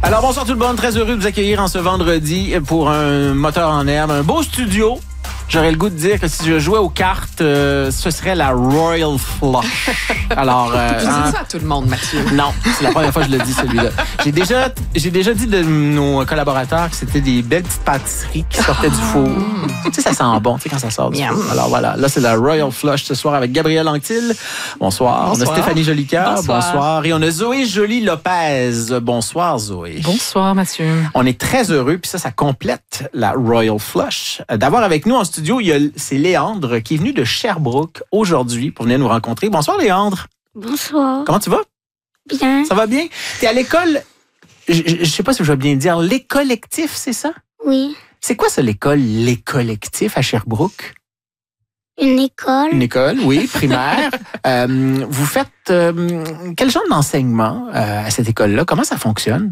Alors bonsoir tout le monde, très heureux de vous accueillir en ce vendredi pour un moteur en herbe, un beau studio. J'aurais le goût de dire que si je jouais aux cartes, ce serait la Royal Flush. Alors, tu dis ça à tout le monde, Mathieu. Non, c'est la première fois que je le dis, celui-là. J'ai déjà dit de nos collaborateurs que c'était des belles petites pâtisseries qui sortaient du four. Tu sais, ça sent bon, tu sais, quand ça sort du four. Alors voilà, là, c'est la Royal Flush ce soir avec Gabrielle Anctil. Bonsoir. On a Stéphanie Jolicoeur. Bonsoir. Et on a Zoé Joly-Lopez. Bonsoir, Zoé. Bonsoir, Mathieu. On est très heureux, puis ça complète la Royal Flush. D'avoir avec nous en studio, c'est Léandre qui est venu de Sherbrooke aujourd'hui pour venir nous rencontrer. Bonsoir, Léandre. Bonsoir. Comment tu vas? Bien. Ça va bien? T'es à l'école, je sais pas si je vais bien dire, les collectifs, c'est ça? Oui. C'est quoi ça, l'école, les collectifs à Sherbrooke? Une école. Une école, oui, primaire. Vous faites quel genre d'enseignement à cette école-là? Comment ça fonctionne?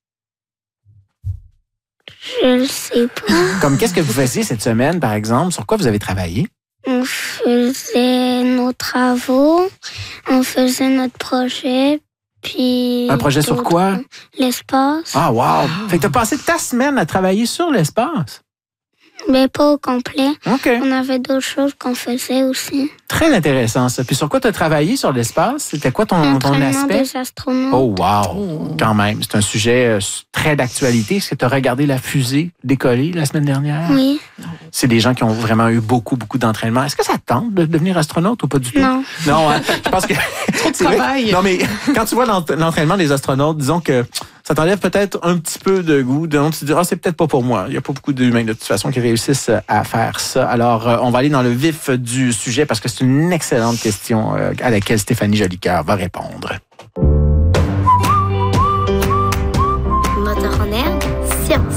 Je le sais pas. Comme qu'est-ce que vous faisiez cette semaine, par exemple? Sur quoi vous avez travaillé? On faisait nos travaux, on faisait notre projet, puis... Un projet sur quoi? L'espace. Ah, wow! Fait que t'as passé ta semaine à travailler sur l'espace? Mais pas au complet. OK. On avait d'autres choses qu'on faisait aussi. Très intéressant, ça. Puis sur quoi tu as travaillé sur l'espace? C'était quoi ton aspect? Des astronautes. Oh, wow! Quand même. C'est un sujet très d'actualité. Est-ce que tu as regardé la fusée décoller la semaine dernière? Oui. C'est des gens qui ont vraiment eu beaucoup d'entraînement. Est-ce que ça te tente de devenir astronaute ou pas du tout? Non. Non, hein? Je pense que... Trop de travail. Non, mais quand tu vois l'entraînement des astronautes, disons que ça t'enlève peut-être un petit peu de goût. Donc, tu te dis, c'est peut-être pas pour moi. Il n'y a pas beaucoup d'humains, de toute façon, qui réussissent à faire ça. Alors, on va aller dans le vif du sujet parce que c'est une excellente question à laquelle Stéphanie Jolicoeur va répondre. Moteur en herbe, science.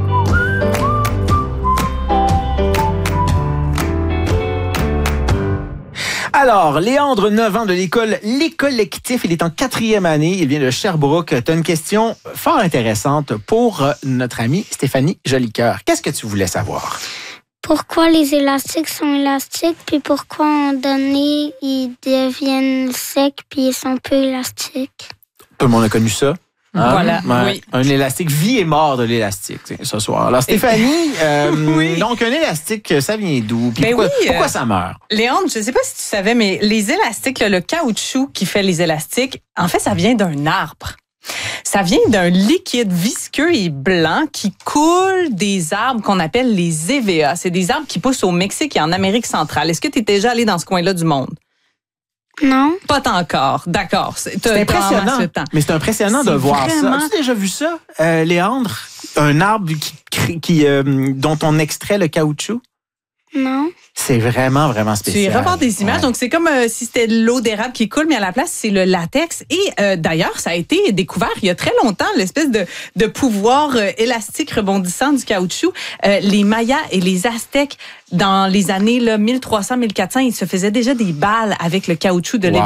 Alors, Léandre, 9 ans de l'école Les Collectifs. Il est en 4e année. Il vient de Sherbrooke. Tu as une question fort intéressante pour notre amie Stéphanie Jolicoeur. Qu'est-ce que tu voulais savoir? Pourquoi les élastiques sont élastiques, puis pourquoi en donné, ils deviennent secs, puis ils sont peu élastiques? Tout le monde a connu ça. Hein? Voilà, Ouais. oui. Un élastique, vie et mort de l'élastique, ce soir. Alors, Stéphanie, Oui. donc un élastique, ça vient d'où? Puis pourquoi ça meurt? Léandre, je ne sais pas si tu savais, mais les élastiques, le caoutchouc qui fait les élastiques, en fait, ça vient d'un arbre. Ça vient d'un liquide visqueux et blanc qui coule des arbres qu'on appelle les EVA. C'est des arbres qui poussent au Mexique et en Amérique centrale. Est-ce que tu es déjà allé dans ce coin-là du monde? Non. Pas encore. D'accord. C'est impressionnant. Mais c'est impressionnant de voir ça. As-tu déjà vu ça, Léandre? Un arbre dont on extrait le caoutchouc? Non. C'est vraiment spécial. Tu iras voir des images. Ouais. Donc, c'est comme si c'était de l'eau d'érable qui coule, mais à la place, c'est le latex. Et d'ailleurs, ça a été découvert il y a très longtemps, l'espèce de pouvoir élastique rebondissant du caoutchouc. Les Mayas et les Aztèques, dans les années 1300-1400, ils se faisaient déjà des balles avec le caoutchouc de l'éléphant.